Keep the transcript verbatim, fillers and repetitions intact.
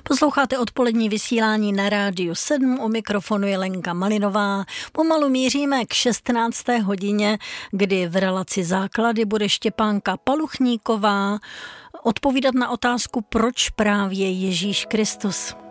Posloucháte odpolední vysílání na Rádiu sedm, u mikrofonu je Lenka Malinová. Pomalu míříme k šestnácté hodině, kdy v relaci Základy bude Štěpánka Paluchníková odpovídat na otázku, proč právě Ježíš Kristus.